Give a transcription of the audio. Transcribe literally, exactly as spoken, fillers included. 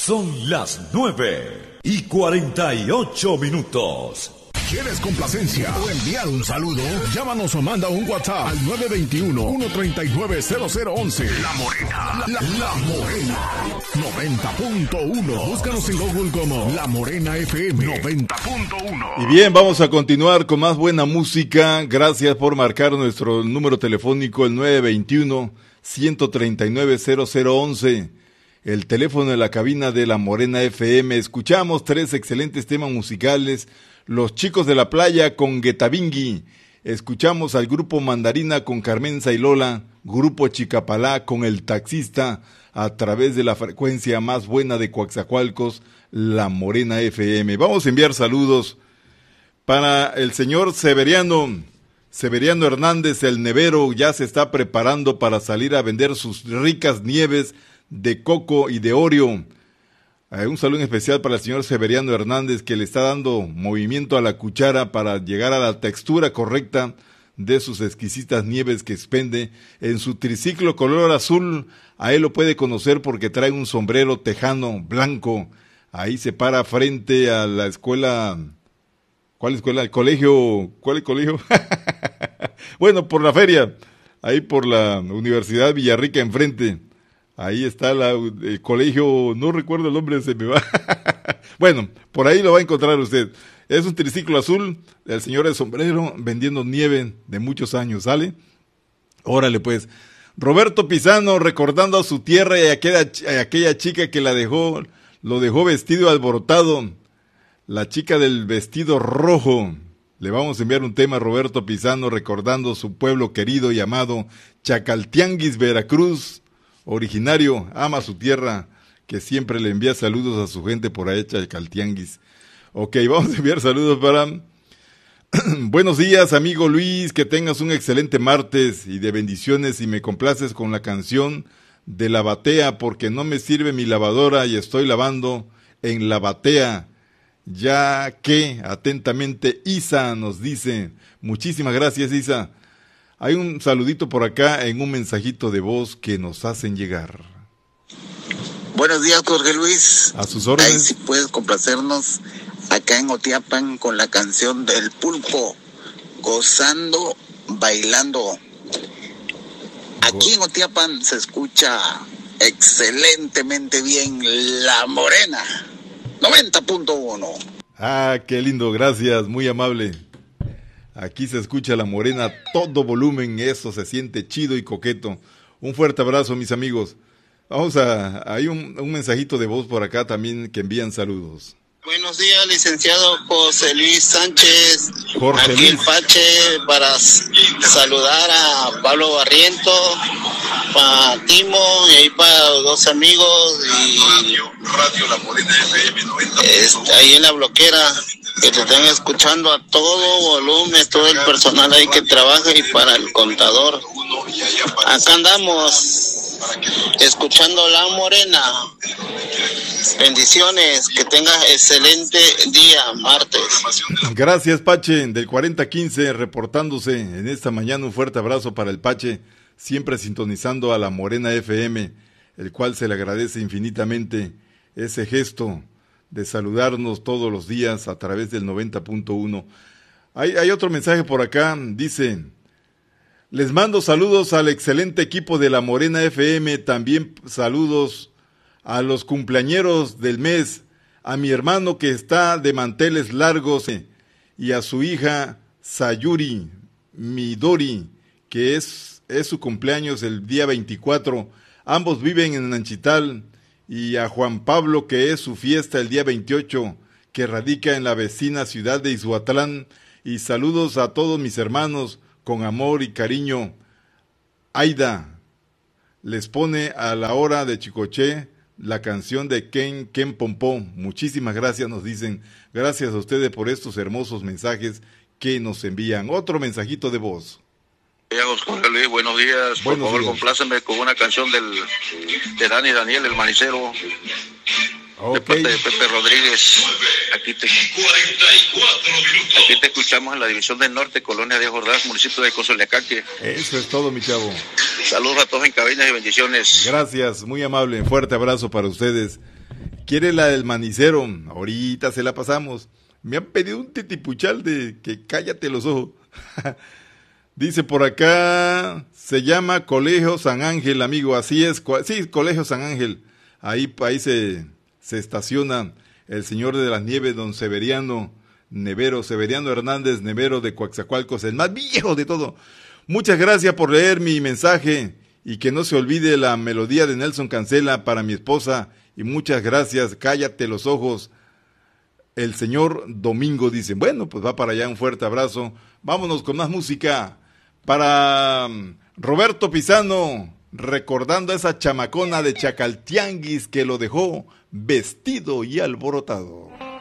Son las nueve y cuarenta y ocho minutos. ¿Quieres complacencia o enviar un saludo? Llámanos o manda un WhatsApp al nueve dos uno, uno tres nueve, cero cero once. La Morena, la, la Morena, noventa punto uno. Búscanos en Google como La Morena F M noventa punto uno. Y bien, vamos a continuar con más buena música. Gracias por marcar nuestro número telefónico, el nueve dos uno, uno tres nueve, cero cero once. El teléfono de la cabina de La Morena F M. Escuchamos tres excelentes temas musicales. Los Chicos de la Playa con Guetabingui. Escuchamos al Grupo Mandarina con Carmenza y Lola. Grupo Chicapalá con El Taxista, a través de la frecuencia más buena de Coaxacualcos, La Morena F M. Vamos a enviar saludos para el señor Severiano. Severiano Hernández, el nevero, ya se está preparando para salir a vender sus ricas nieves de coco y de Oreo. Eh, un saludo especial para el señor Severiano Hernández, que le está dando movimiento a la cuchara para llegar a la textura correcta de sus exquisitas nieves que expende en su triciclo color azul. A él lo puede conocer porque trae un sombrero tejano blanco. Ahí se para frente a la escuela. ¿Cuál escuela? El colegio. ¿Cuál es el colegio? Bueno, por la feria. Ahí por la Universidad Villarrica enfrente. Ahí está la, el colegio, no recuerdo el nombre, se me va. Bueno, por ahí lo va a encontrar usted. Es un triciclo azul, el señor de sombrero vendiendo nieve de muchos años, ¿sale? Órale pues. Roberto Pizano recordando a su tierra y a aquella, a aquella chica que la dejó, lo dejó vestido alborotado. La chica del vestido rojo. Le vamos a enviar un tema a Roberto Pizano recordando su pueblo querido y amado, Chacaltianguis, Veracruz. Originario, ama su tierra, que siempre le envía saludos a su gente por ahí, Chacaltianguis. Ok, vamos a enviar saludos para... Buenos días, amigo Luis, que tengas un excelente martes y de bendiciones, y me complaces con la canción de La Batea, porque no me sirve mi lavadora y estoy lavando en la batea. Ya que, atentamente, Isa nos dice. Muchísimas gracias, Isa. Hay un saludito por acá en un mensajito de voz que nos hacen llegar. Buenos días, Jorge Luis. A sus órdenes. Ahí si puedes complacernos acá en Otiapan con la canción del Pulpo, Gozando, Bailando. Aquí en Otiapan se escucha excelentemente bien La Morena, noventa punto uno. Ah, qué lindo, gracias, muy amable. Aquí se escucha La Morena a todo volumen, eso se siente chido y coqueto. Un fuerte abrazo, mis amigos. Vamos a, hay un, un mensajito de voz por acá también que envían saludos. Buenos días, licenciado José Luis Sánchez. Jorge Aquí Luis. el Pache para saludar a Pablo Barriento, para Timo y ahí para los dos amigos y Radio La Morena F M noventa. este, ahí en la bloquera, que te están escuchando a todo volumen, todo el personal ahí que trabaja, y para el contador. Acá andamos escuchando La Morena. Bendiciones, que tengas excelente día, martes. Gracias, Pache, del cuarenta quince, reportándose en esta mañana. Un fuerte abrazo para el Pache, siempre sintonizando a La Morena F M, el cual se le agradece infinitamente ese gesto de saludarnos todos los días a través del noventa punto uno. Hay, hay otro mensaje por acá, dice: les mando saludos al excelente equipo de La Morena F M, también saludos a los cumpleañeros del mes, a mi hermano que está de manteles largos y a su hija Sayuri Midori, que es, es su cumpleaños el día veinticuatro. Ambos viven en Nanchital. Y a Juan Pablo, que es su fiesta el día veintiocho, que radica en la vecina ciudad de Izuatlán. Y saludos a todos mis hermanos, con amor y cariño. Aida les pone a la hora de Chicoché la canción de Ken Ken Pompó. Muchísimas gracias, nos dicen. Gracias a ustedes por estos hermosos mensajes que nos envían. Otro mensajito de voz. José Luis, buenos días. Por Buenos favor, días. complácenme con una canción del, de Dani Daniel, el manicero, Ok. de parte de Pepe Rodríguez. Aquí te, aquí te escuchamos en la División del Norte, Colonia de Jordás, municipio de Cozoleacaque. Eso es todo, mi chavo. Saludos a todos en cabina y bendiciones. Gracias, muy amable. Fuerte abrazo para ustedes. quiere la del manicero, ahorita se la pasamos. Me han pedido un titipuchal de que cállate los ojos. Dice por acá, se llama Colegio San Ángel, amigo, así es, sí, Colegio San Ángel. Ahí, ahí se, se estaciona el señor de las nieves, don Severiano Nevero, Severiano Hernández Nevero de Coaxacualcos, el más viejo de todo. Muchas gracias por leer mi mensaje y que no se olvide la melodía de Nelson Cancela para mi esposa. Y muchas gracias, cállate los ojos. El señor Domingo dice, bueno, pues va para allá, un fuerte abrazo. Vámonos con más música para Roberto Pisano, recordando a esa chamacona de Chacaltianguis que lo dejó vestido y alborotado.